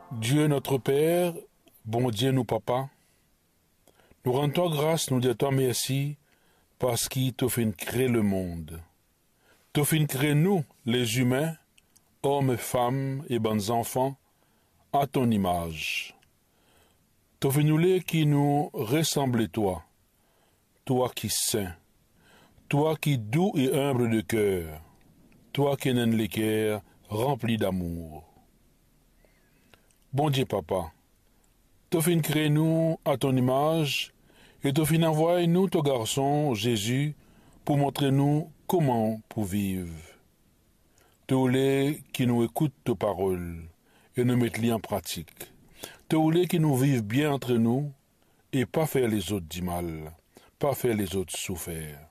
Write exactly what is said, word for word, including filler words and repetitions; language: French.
Dieu notre Père, bon Dieu nous Papa, nous rendons grâce, nous disons merci, parce qu'il t'a fait créer le monde. T'a fait créer nous, les humains, hommes, femmes et bons enfants, à ton image. T'a fait nous les qui nous ressemblent toi, toi qui saint, toi qui doux et humble de cœur, toi qui n'aimes les cœurs remplis d'amour. Bon Dieu Papa, t'as fait créer nous à ton image et t'as fait envoyer nous ton garçon Jésus pour montrer nous comment pour vivre. T'as voulu qui nous écoute tes paroles et nous mettre en pratique. T'as voulu qui nous vivent bien entre nous et pas faire les autres du mal, pas faire les autres souffrir.